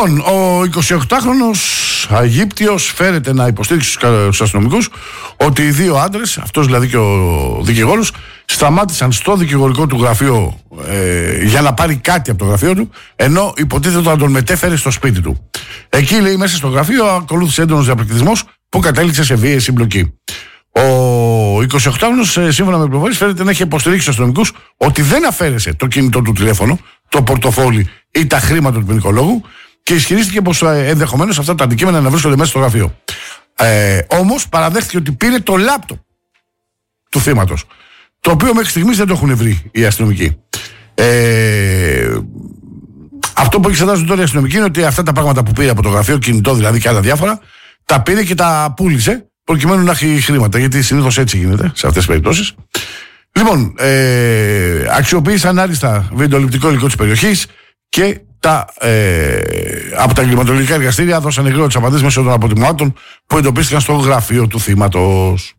Λοιπόν, ο 28χρονος Αιγύπτιος φέρεται να υποστήριξει στους αστυνομικούς ότι οι δύο άντρες, αυτός δηλαδή και ο δικηγόρος, σταμάτησαν στο δικηγορικό του γραφείο για να πάρει κάτι από το γραφείο του, ενώ υποτίθεται να τον μετέφερε στο σπίτι του. Εκεί, λέει, μέσα στο γραφείο ακολούθησε έντονος διαπληκτισμός που κατέληξε σε βίαιη συμπλοκή. Ο 28χρονος, σύμφωνα με πληροφορίες, φαίνεται να έχει υποστηρίξει στους αστυνομικούς ότι δεν αφαίρεσε το κινητό του τηλέφωνο, το πορτοφόλι ή τα χρήματα του ποινικολόγου και ισχυρίστηκε πως ενδεχομένως αυτά τα αντικείμενα να βρίσκονται μέσα στο γραφείο. Όμως παραδέχτηκε ότι πήρε το λάπτοπ του θύματος, το οποίο μέχρι στιγμής δεν το έχουν βρει οι αστυνομικοί. Αυτό που εξετάζουν τώρα οι αστυνομικοί είναι ότι αυτά τα πράγματα που πήρε από το γραφείο, κινητό δηλαδή και άλλα διάφορα, τα πήρε και τα πούλησε προκειμένου να έχει χρήματα, γιατί συνήθως έτσι γίνεται σε αυτές τις περιπτώσεις. Λοιπόν, αξιοποίησαν άριστα βιντεοληπτικό υλικό της περιοχής και από τα εγκληματολογικά εργαστήρια δώσαν εγγρόντες απαντήσεις μέσω των αποτυπωμάτων που εντοπίστηκαν στο γραφείο του θύματος.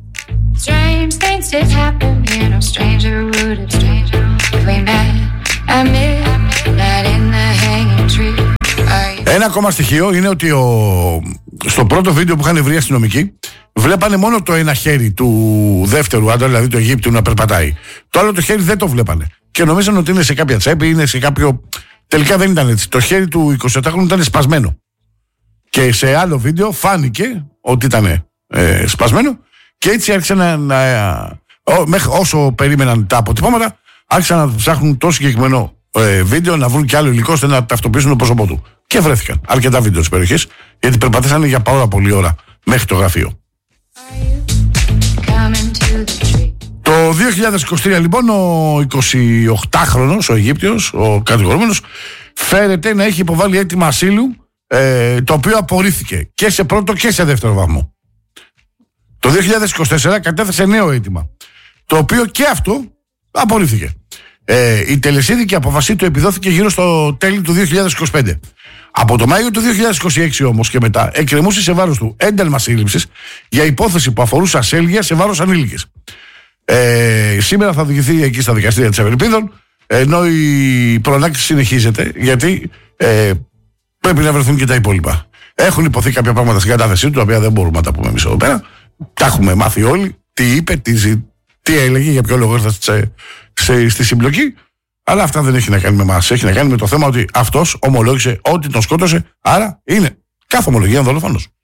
Ένα ακόμα στοιχείο είναι ότι στο πρώτο βίντεο που είχαν βρει οι αστυνομικοί βλέπανε μόνο το ένα χέρι του δεύτερου άντρα, δηλαδή του Αιγύπτιου, να περπατάει. Το άλλο το χέρι δεν το βλέπανε. Και νομίζαν ότι είναι σε κάποια τσέπη, είναι σε κάποιο. Τελικά δεν ήταν έτσι. Το χέρι του 28χρονου ήταν σπασμένο. Και σε άλλο βίντεο φάνηκε ότι ήταν σπασμένο και έτσι άρχισαν όσο περίμεναν τα αποτυπώματα, άρχισαν να ψάχνουν το συγκεκριμένο βίντεο, να βρουν και άλλο υλικό ώστε να ταυτοποιήσουν το πρόσωπό του. Και βρέθηκαν αρκετά βίντεο της περιοχής, γιατί περπατήσανε για πάρα πολλή ώρα μέχρι το γραφείο. Το 2023 λοιπόν ο 28χρονος, ο Αιγύπτιος, ο κατηγορούμενος, φέρεται να έχει υποβάλει αίτημα ασύλου, το οποίο απορρίφθηκε και σε πρώτο και σε δεύτερο βαθμό. Το 2024 κατέθεσε νέο αίτημα, το οποίο και αυτό απορρίφθηκε. Η τελεσίδικη απόφαση του επιδόθηκε γύρω στο τέλη του 2025. Από το Μάιο του 2026 όμως και μετά εκκρεμούσε σε βάρος του ένταλμα σύλληψης για υπόθεση που αφορούσε ασέλγεια σε βάρος ανήλικης. Σήμερα θα οδηγηθεί εκεί στα δικαστήρια της Ευελπίδων, ενώ η προανάκριση συνεχίζεται, γιατί πρέπει να βρεθούν και τα υπόλοιπα. Έχουν υποθεί κάποια πράγματα στην κατάθεσή του, τα οποία δεν μπορούμε να τα πούμε εμείς εδώ πέρα. Τα έχουμε μάθει όλοι, τι είπε, τι έλεγε, για ποιο λόγο ήρθε στη συμπλοκή. Αλλά αυτά δεν έχει να κάνει με εμάς. Έχει να κάνει με το θέμα ότι αυτός ομολόγησε ότι τον σκότωσε, άρα είναι κάθε ομολογία δολοφόνος.